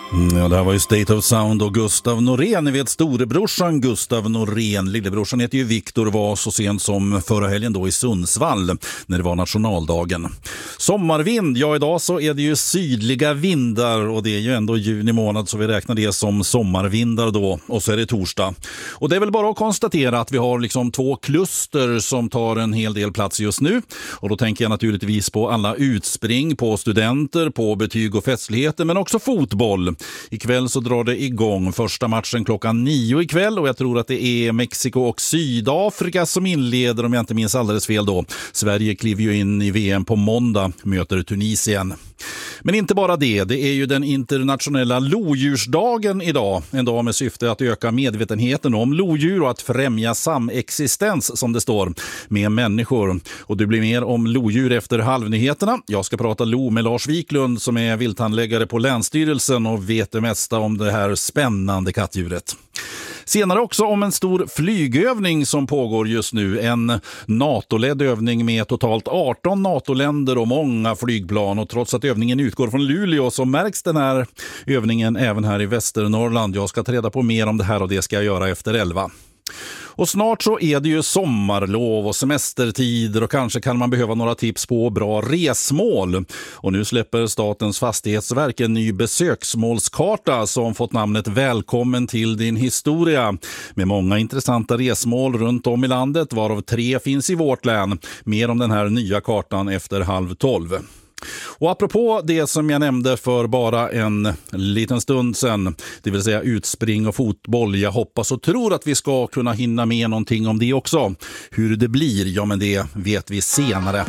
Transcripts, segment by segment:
Ja, det här var ju State of Sound och Gustav Norén. Ni vet storebrorsan Gustav Norén. Lillebrorsan heter ju Viktor, var så sent som förra helgen då i Sundsvall när det var nationaldagen. Sommarvind, ja idag så är det ju sydliga vindar och det är ju ändå juni månad så vi räknar det som sommarvindar då. Och så är det torsdag. Och det är väl bara att konstatera att vi har liksom två kluster som tar en hel del plats just nu. Och då tänker jag naturligtvis på alla utspring, på studenter, på betyg och festligheter men också fotboll. Ikväll så drar det igång första matchen klockan 9 ikväll och jag tror att det är Mexiko och Sydafrika som inleder om jag inte minns alldeles fel då. Sverige kliver ju in i VM på måndag, möter Tunisien. Men inte bara det, det är ju den internationella lodjursdagen idag. En dag med syfte att öka medvetenheten om lodjur och att främja samexistens som det står med människor. Och det blir mer om lodjur efter halvnyheterna. Jag ska prata lo med Lars Wiklund som är vilthandläggare på Länsstyrelsen och vet det mesta om det här spännande kattdjuret. Senare också om en stor flygövning som pågår just nu. En NATO-ledd övning med totalt 18 NATO-länder och många flygplan. Och trots att övningen utgår från Luleå så märks den här övningen även här i Västernorrland. Jag ska ta reda på mer om det här och det ska jag göra efter 11. Och snart så är det ju sommarlov och semestertider och kanske kan man behöva några tips på bra resmål. Och nu släpper Statens fastighetsverk en ny besöksmålskarta som fått namnet Välkommen till din historia. Med många intressanta resmål runt om i landet varav 3 finns i vårt län. Mer om den här nya kartan efter 11:30. Och apropå det som jag nämnde för bara en liten stund sedan, det vill säga utspring och fotboll, jag hoppas och tror att vi ska kunna hinna med någonting om det också. Hur det blir, ja men det vet vi senare.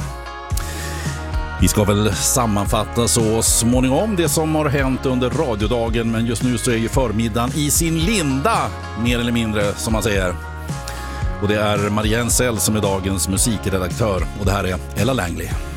Vi ska väl sammanfatta så småningom det som har hänt under radiodagen, men just nu så är ju förmiddagen i sin linda, mer eller mindre som man säger. Och det är Marianne Sell som är dagens musikredaktör och det här är Ella Langley.